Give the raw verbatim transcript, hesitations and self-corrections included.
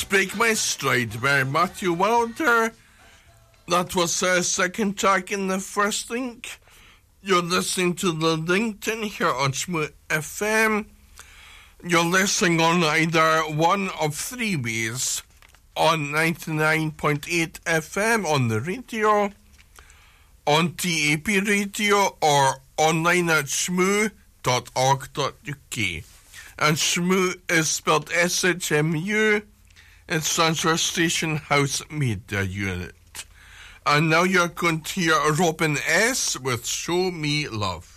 Break My Stride by Matthew Wilder. That was the second track in the first link. You're listening to The LinkedIn here on Schmoo F M. You're listening on either one of three ways. On ninety-nine point eight F M on the radio, on T A P radio, or online at schmoo dot org dot U K. And Schmoo is spelled S H M U. It stands for Station House Media Unit. And now you're going to hear Robin S. with Show Me Love.